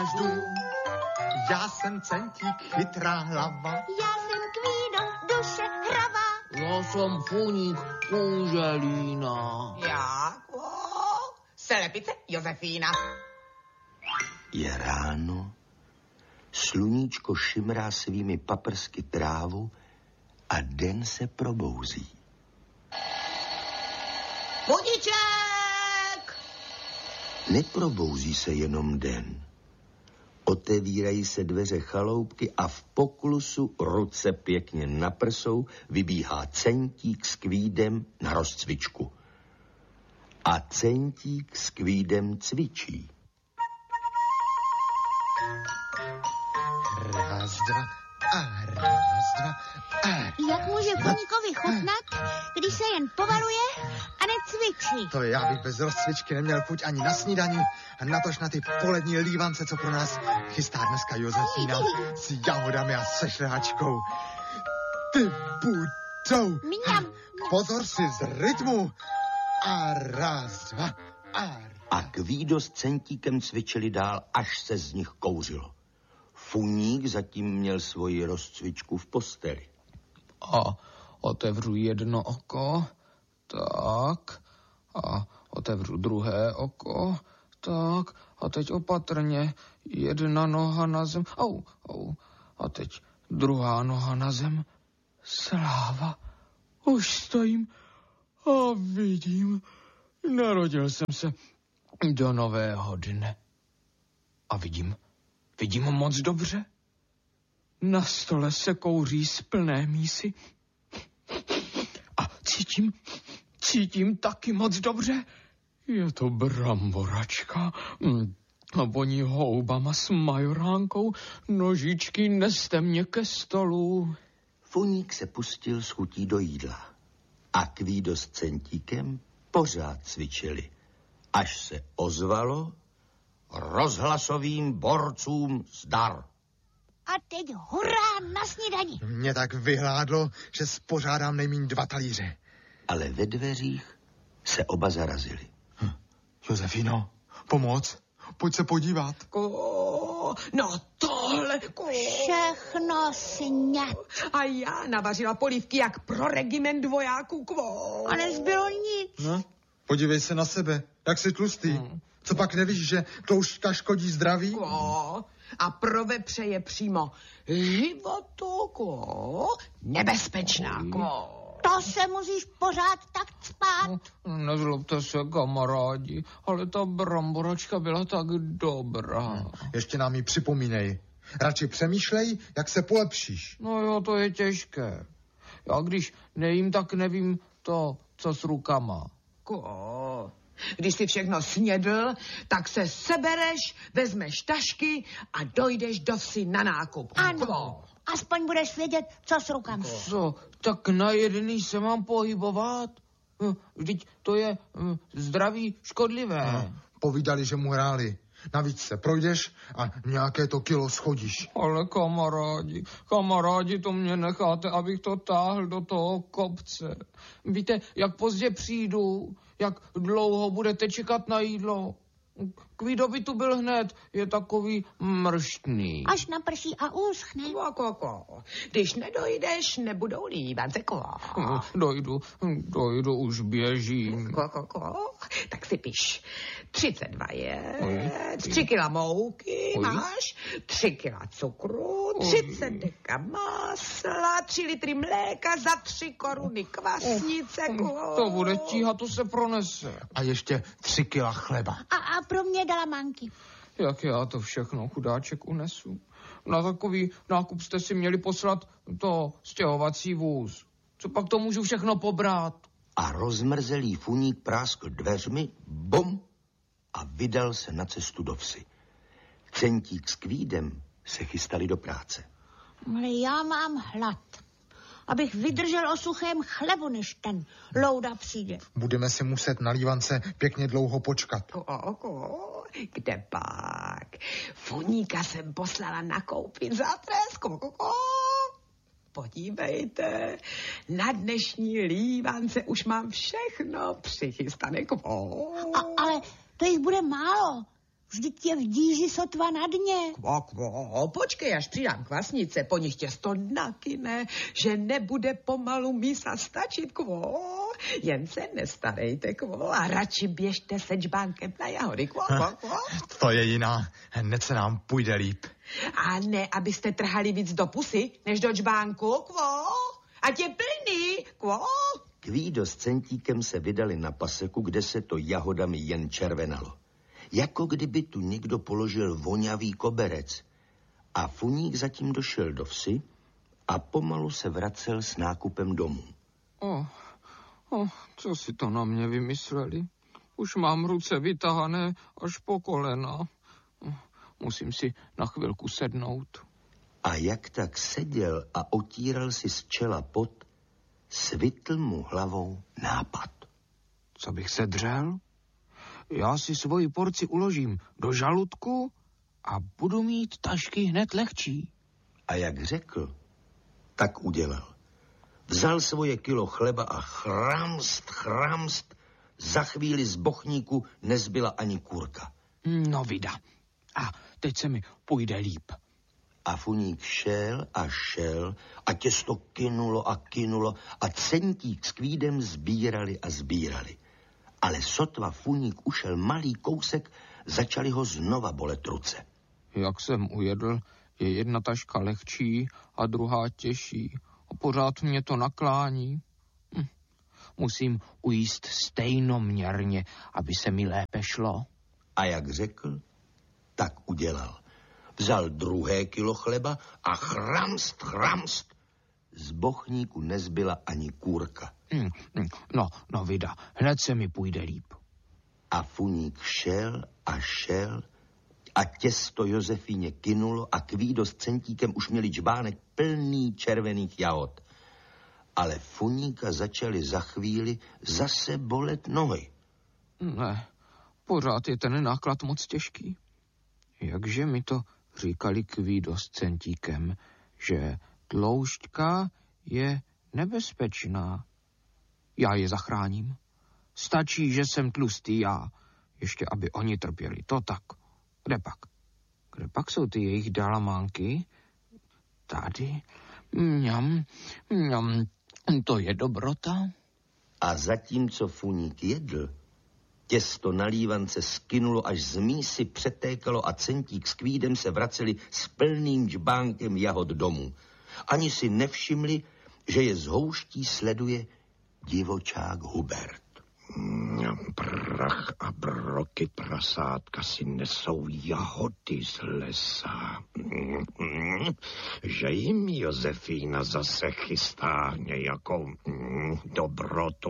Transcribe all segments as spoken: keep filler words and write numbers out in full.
ždu. Já jsem Centík, chytrá hlava. Já jsem Kvído, duše hravá. Já jsem Funík, kůželína. Já, o, Slepice Josefína. Je ráno, sluníčko šimrá svými paprsky trávu a den se probouzí. Budíček! Neprobouzí se jenom den. Otevírají se dveře chaloupky a v poklusu, ruce pěkně na prsou, vybíhá Centík s Kvídem na rozcvičku. A Centík s Kvídem cvičí. Raz, dva a raz, dva a... Jak může Funíkovi chutnat, když se jen povaluje a necvičí? To já bych bez rozcvičky neměl chuť ani na snídani a natož na ty polední lívance, co pro nás chystá dneska Josefína s jahodami a se šráčkou. Ty budou. Mňam. Pozor si z rytmu. A raz, dva a raz. A Kvído s Centíkem cvičili dál, až se z nich kouřilo. Funík zatím měl svoji rozcvičku v posteli. A otevřu jedno oko, tak, a otevřu druhé oko, tak, a teď opatrně, jedna noha na zem, au, au, a teď druhá noha na zem, sláva, už stojím a vidím, narodil jsem se do nového dne. A vidím, vidím moc dobře. Na stole se kouří z plné mísy. A cítím, cítím taky moc dobře. Je to bramboračka. A voní houbama s majoránkou. Nožičky neste mě ke stolu. Funík se pustil s chutí do jídla. A Kvído s Centíkem pořád cvičili. Až se ozvalo rozhlasovým borcům zdar. A teď hurá na snídani. Mě tak vyhládlo, že spořádám nejmíň dva talíře. Ale ve dveřích se oba zarazili. Hm. Josefino, pomoc, pojď se podívat. Ko, no tohle, ko. Všechno sňat. A já navařila polívky jak pro regiment vojáků, kvo. A nezbylo nic. No, podívej se na sebe, jak jsi tlustý. Hmm. Co pak nevíš, že tloušťka škodí zdraví? Ko. A pro vepře je přímo životu, ko. Nebezpečná, ko. To se musíš pořád tak cpát. Nezlobte se, kamarádi, ale ta bramboračka byla tak dobrá. Hmm. Ještě nám ji připomínej. Radši přemýšlej, jak se polepšíš. No jo, to je těžké. Já když nejím, tak nevím to, co s rukama. Ko. Když si všechno snědl, tak se sebereš, vezmeš tašky a dojdeš do vsi na nákup. Ano, Ko. aspoň budeš vědět, co s rukama. Co, tak na jedný se mám pohybovat? Vždyť to je zdraví škodlivé. No, povídali, že mu hráli. Navíc se projdeš a nějaké to kilo schodíš. Ale kamarádi, kamarádi, to mě necháte, abych to táhl do toho kopce. Víte, jak pozdě přijdu, jak dlouho budete čekat na jídlo. Kvído by tu byl hned, je takový mrštný. Až naprší a uschne. Ko, ko, ko. Když nedojdeš, nebudou lívance, ko. Dojdu, dojdu, už běžím. Ko, ko, ko. Tak si piš. třicet dva je, tři kila mouky Oj. máš, tři kila cukru, třicet deka másla, tři litry mléka, za tři koruny kvasnice, ko. To bude tíhat, to se pronese. A ještě tři kila chleba. A, a pro mě dala manky. Jak já to všechno, chudáček, unesu? Na takový nákup jste si měli poslat to stěhovací vůz. Co pak to můžu všechno pobrat? A rozmrzelý Funík práskl dveřmi, bum, a vydal se na cestu do vsi. Centík s Kvídem se chystali do práce. Ale já mám hlad. Abych vydržel o suchém chlebu, než ten louda přijde. Budeme si muset na lívance pěkně dlouho počkat. Ko, ko, kde pak? Funíka jsem poslala nakoupit za trest, ko, ko, ko. Podívejte, na dnešní lívance už mám všechno přichystané, ko. A, ale to jich bude málo. Vždyť je v díži sotva na dně. Kvo, kvo, počkej, až přidám kvasnice, po nich tě sto nakyne, že nebude pomalu mísa stačit, kvo. Jen se nestarejte, kvo, a radši běžte se džbánkem na jahody, kvo, kvo, kvo. To je jiná, hned se nám půjde líp. A ne, abyste trhali víc do pusy, než do džbánku, kvo. A tě plný, kvo. Kvído s Centíkem se vydali na paseku, kde se to jahodami jen červenalo. Jako kdyby tu někdo položil vonavý koberec. A Funík zatím došel do vsi a pomalu se vracel s nákupem domů. Oh, oh, co si to na mě vymysleli? Už mám ruce vytahané až po kolena. Musím si na chvilku sednout. A jak tak seděl a otíral si z čela pot, svitl mu hlavou nápad. Co bych se dřel? Já si svoji porci uložím do žaludku a budu mít tašky hned lehčí. A jak řekl, tak udělal. Vzal svoje kilo chleba a chramst, chramst, za chvíli z bochníku nezbyla ani kůrka. No vida. A teď se mi půjde líp. A Funík šel a šel a těsto kynulo a kynulo a Centík s Kvídem sbírali a sbírali. Ale sotva Funík ušel malý kousek, začali ho znova bolet ruce. Jak jsem ujedl, je jedna taška lehčí a druhá těžší. A pořád mě to naklání. Hm. Musím ujíst stejnoměrně, aby se mi lépe šlo. A jak řekl, tak udělal. Vzal druhé kilo chleba a chramst, chramst. Z bochníku nezbyla ani kůrka. Hm, hm. No, no vida, hned se mi půjde líp. A Funík šel a šel a těsto Josefíně kynulo a Kvído s Centíkem už měli džbánek plný červených jahod. Ale Funíka začali za chvíli zase bolet nohy. Ne, pořád je ten náklad moc těžký. Jakže mi to říkali Kvído s Centíkem, že tloušťka je nebezpečná. Já je zachráním. Stačí, že jsem tlustý já. Ještě, aby oni trpěli. To tak. Kde pak? Kde pak jsou ty jejich dalamánky? Tady. Mňam, mňam. To je dobrota. A zatímco Funík jedl, těsto na lívance skynulo, až z mísy přetékalo a Centík s Kvídem se vraceli s plným džbánkem jahod domů. Ani si nevšimli, že je z houští sleduje divočák Hubert. Prach a broky prasátka si nesou jahody z lesa. Že jim Josefína zase chystá nějakou dobrotu.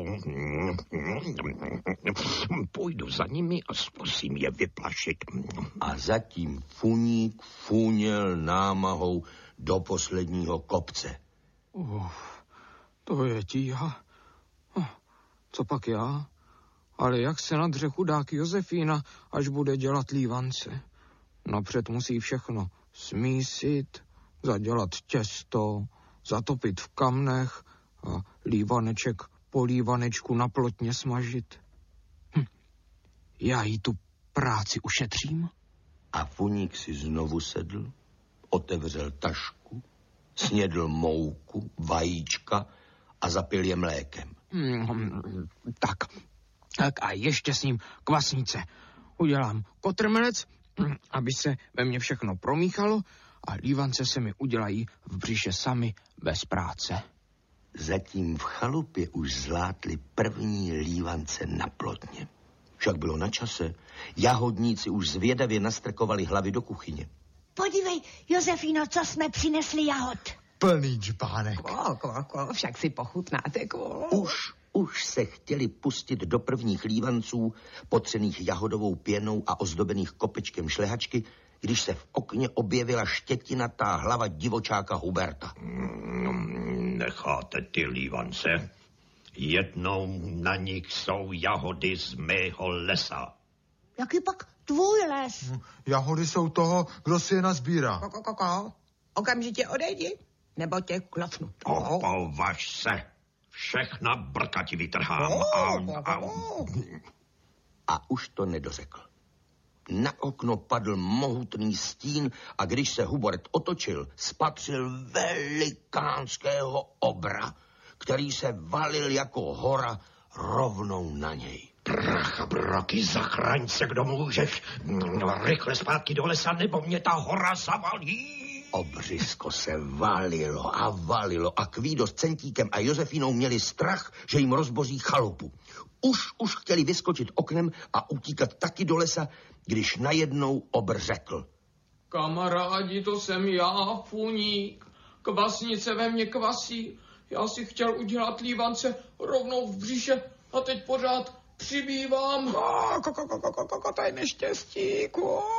Půjdu za nimi a zkusím je vyplašit. A zatím Funík funěl námahou do posledního kopce. Uf, to je tíha. Co pak já? Ale jak se nadře chudák Josefína, až bude dělat lívance? Napřed musí všechno smísit, zadělat těsto, zatopit v kamnech a lívaneček po lívanečku na plotně smažit. Hm. Já jí tu práci ušetřím. A Funík si znovu sedl, otevřel tašku, snědl mouku, vajíčka a zapil je mlékem. Hmm, tak, tak a ještě s ním kvasnice. Udělám kotrmelec, aby se ve mně všechno promíchalo a lívance se mi udělají v břiše sami bez práce. Zatím v chalupě už zlátli první lívance na plotně. Však bylo na čase. Jahodníci už zvědavě nastrkovali hlavy do kuchyně. Podívej, Josefíno, co jsme přinesli jahod. Plný džbánek. Kvo, kvo, kvo, však si pochutnáte, kvo. Už, už se chtěli pustit do prvních lívanců, potřených jahodovou pěnou a ozdobených kopečkem šlehačky, když se v okně objevila štětinatá hlava divočáka Huberta. Mm, necháte ty lívance? Jednou na nich jsou jahody z mého lesa. Jaký pak tvůj les? Jahody jsou toho, kdo si je nazbírá. Koko, koko, okamžitě odejdi, nebo tě klofnu. Opovaž se. Všechna brka ti vytrhám. Au, au. A už to nedořekl. Na okno padl mohutný stín a když se Hubert otočil, spatřil velikánského obra, který se valil jako hora rovnou na něj. Pracha, braky, zachraň se, kdo můžeš. No, rychle zpátky do lesa, nebo mě ta hora zavalí. Obřisko se valilo a valilo a Kvído s Centíkem a Josefínou měli strach, že jim rozboří chalupu. Už, už chtěli vyskočit oknem a utíkat taky do lesa, když najednou obr řekl. Kamarádi, to jsem já, Funík. Kvasnice ve mně kvasí. Já si chtěl udělat lívance rovnou v břiše a teď pořád přibývám. Koko, to je neštěstí.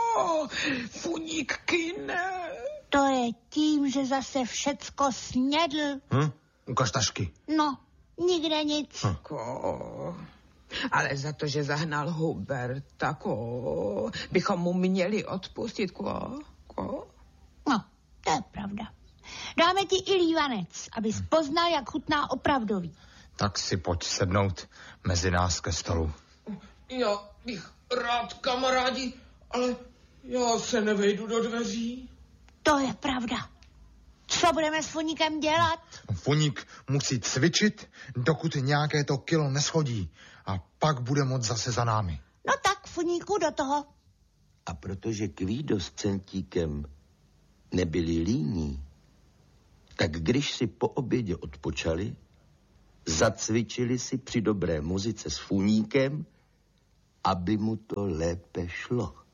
Funík kyne. To je tím, že zase všecko snědl. Hm? Ukaž tašky. No, nikde nic. Hm. Ko. Ale za to, že zahnal Huberta, ko, bychom mu měli odpustit, ko, ko. No, to je pravda. Dáme ti i lívanec, abys poznal, jak chutná opravdový. Tak si pojď sednout mezi nás ke stolu. Já bych rád, kamarádi, ale já se nevejdu do dveří. To je pravda. Co budeme s Funíkem dělat? Funík musí cvičit, dokud nějaké to kilo neschodí. A pak bude moc zase za námi. No tak, Funíku, do toho. A protože Kvído s Centíkem nebyli líní, tak když si po obědě odpočali, zacvičili si při dobré muzice s Funíkem, aby mu to lépe šlo.